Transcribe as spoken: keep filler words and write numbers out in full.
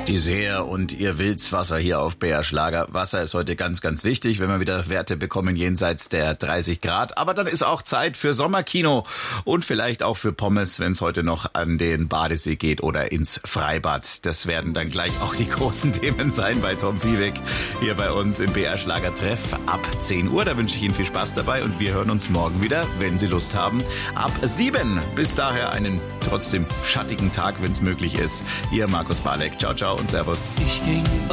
Die Seher und ihr Wildswasser hier auf B R Schlager. Wasser ist heute ganz, ganz wichtig, wenn wir wieder Werte bekommen jenseits der dreißig Grad. Aber dann ist auch Zeit für Sommerkino und vielleicht auch für Pommes, wenn es heute noch an den Badesee geht oder ins Freibad. Das werden dann gleich auch die großen Themen sein bei Tom Viehweg hier bei uns im B R Schlager Treff ab zehn Uhr. Da wünsche ich Ihnen viel Spaß dabei und wir hören uns morgen wieder, wenn Sie Lust haben, ab sieben. Bis daher einen trotzdem schattigen Tag, wenn es möglich ist. Ihr Markus Balek. Ciao, ciao und Servus. Ich ging